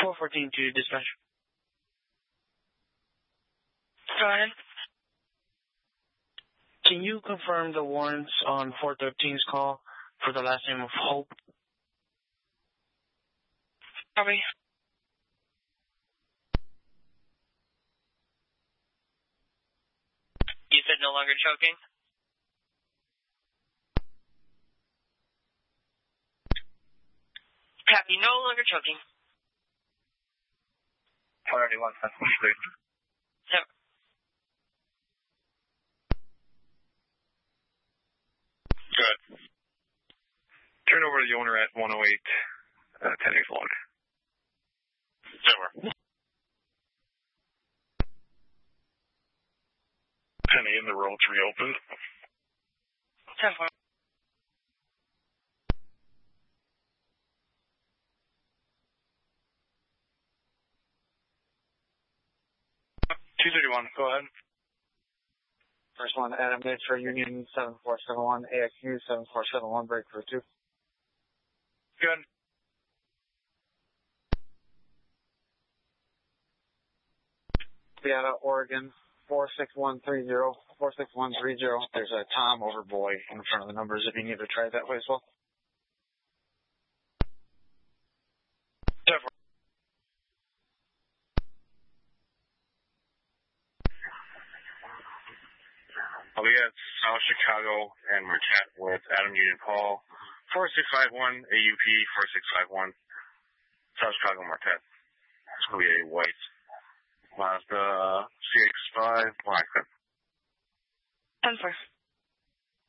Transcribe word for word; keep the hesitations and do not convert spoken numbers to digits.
four fourteen to dispatch. Go ahead. Can you confirm the warrants on four thirteen's call for the last name of Hope? Copy. You said no longer choking? Copy, no longer choking. four ninety-one, that's complete. Yep. Good. Turn over to the owner at one oh eight, uh, ten eight log. Over. Penny in the road's reopened. ten four. two thirty-one, go ahead. First one, Adam Gates for Union seven four seven one, A X U seven four seven one, break for two. Good. Seattle, Oregon, four six one three zero, four six one three zero. There's a Tom over boy in front of the numbers if you need to try it that way as well. I'll be at South Chicago and Marquette with Adam Union Paul, four six five one, A U P four six five one, South Chicago, Marquette. It's going to be a white Mazda C X five black. ten four.